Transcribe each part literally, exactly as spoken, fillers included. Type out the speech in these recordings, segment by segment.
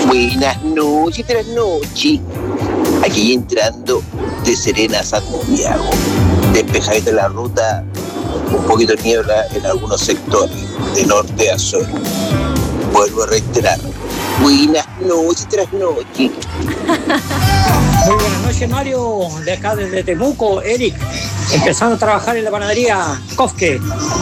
Buenas noches, tras noche. Aquí entrando de Serena a Santiago. Despejadita la ruta, un poquito de niebla en algunos sectores, de norte a sur. Vuelvo a reiterar. Buenas noches, tras noche. Muy buenas noches, Mario. De acá desde Temuco, Eric. Empezando a trabajar en la panadería Kofke.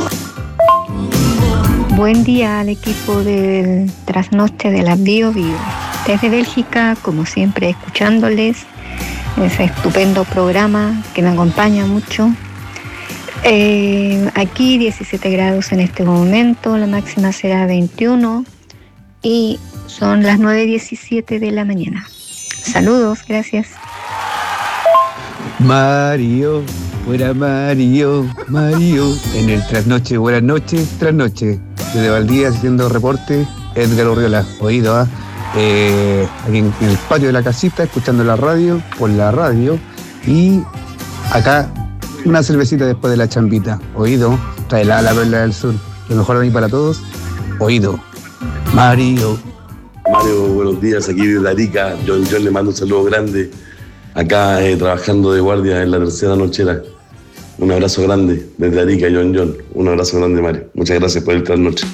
Buen día al equipo del Trasnoche de la Bio Bio. Desde Bélgica, como siempre, escuchándoles ese estupendo programa que me acompaña mucho. Eh, aquí diecisiete grados en este momento, la máxima será veintiuno y son las nueve diecisiete de la mañana. Saludos, gracias. Mario, fuera Mario, Mario, en el Trasnoche, buenas noches, Trasnoche. Desde Valdivia haciendo reporte, Edgar Urriola, oído, ¿eh? Eh, aquí en, en el patio de la casita, escuchando la radio, por la radio, y acá una cervecita después de la chambita, oído, trae la, la perla del sur, lo mejor de mí para todos, oído, Mario. Mario, buenos días, aquí desde Arica, John John le mando un saludo grande, acá eh, trabajando de guardia en la tercera nochera. Un abrazo grande desde Arica, John John. Un abrazo grande, Mario. Muchas gracias por el trasnoche.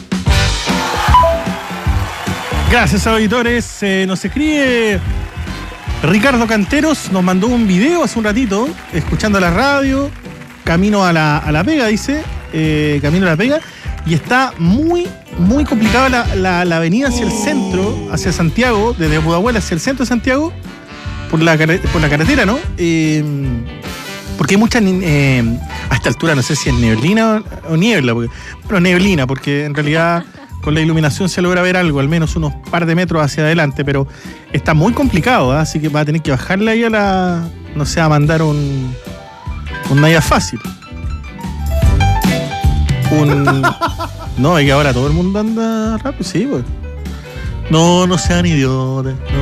Gracias, auditores. Eh, nos escribe Ricardo Canteros, nos mandó un video hace un ratito, escuchando la radio, camino a la, a la pega, dice, eh, camino a la pega, y está muy, muy complicada la, la, la avenida hacia el centro, hacia Santiago, desde Pudahuel hacia el centro de Santiago, por la, por la carretera, ¿no? Eh, Porque hay mucha, eh, a esta altura no sé si es neblina o niebla, porque, bueno, neblina, porque en realidad con la iluminación se logra ver algo, al menos unos par de metros hacia adelante, pero está muy complicado, ¿eh? Así que va a tener que bajarle ahí a la, no sé, a mandar un, un Naya fácil. Un, no, es que ahora todo el mundo anda rápido, sí, pues. No, no sean idiotas. No.